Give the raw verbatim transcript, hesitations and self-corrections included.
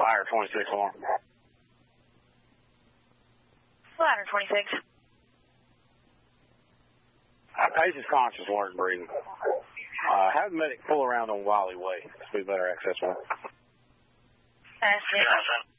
Ladder twenty-six alarm. Ladder twenty-six. Patient's conscious, water and breathing. Uh, have the medic pull around on Wiley Way. This will be better access one. That's it.